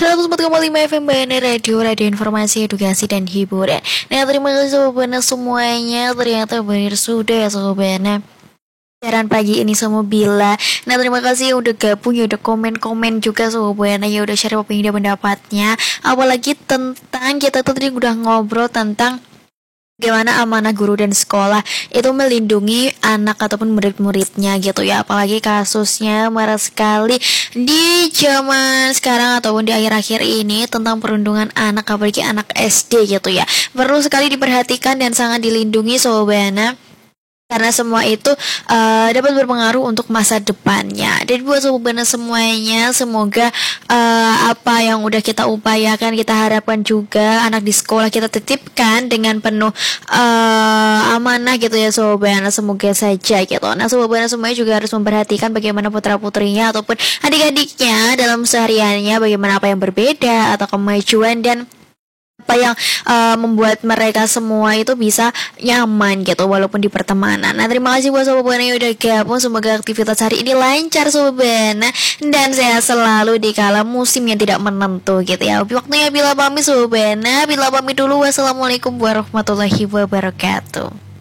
104,5 FM BNR Radio, Radio Informasi, Edukasi, dan Hiburan. Nah, terima kasih sobat semuanya. Ternyata benar sudah ya sobat siaran pagi ini semua bila. Nah, terima kasih udah gabung, ya udah komen-komen juga sobat, ya udah share opini dan pendapatnya. Apalagi tentang kita tuh tadi udah ngobrol tentang bagaimana amanah guru dan sekolah itu melindungi anak ataupun murid-muridnya gitu ya. Apalagi kasusnya marah sekali di zaman sekarang ataupun di akhir-akhir ini tentang perlindungan anak, apalagi anak SD gitu ya. Perlu sekali diperhatikan dan sangat dilindungi sobat, karena semua itu dapat berpengaruh untuk masa depannya. Dan buat sobat semuanya, semoga apa yang udah kita upayakan, kita harapkan juga anak di sekolah kita titipkan dengan penuh amanah gitu ya sobat. Semoga saja gitu. Nah, sobat semuanya juga harus memperhatikan bagaimana putra-putrinya ataupun adik-adiknya dalam sehariannya, bagaimana apa yang berbeda atau kemajuan dan apa yang membuat mereka semua itu bisa nyaman gitu walaupun di pertemanan. Nah, terima kasih buat sobat Buana yang udah gabung. Semoga aktivitas hari ini lancar sobat Buana dan sehat selalu di kala musim yang tidak menentu gitu ya. Waktunya bila pamit sobat Buana, bila pamit dulu. Wassalamualaikum warahmatullahi wabarakatuh.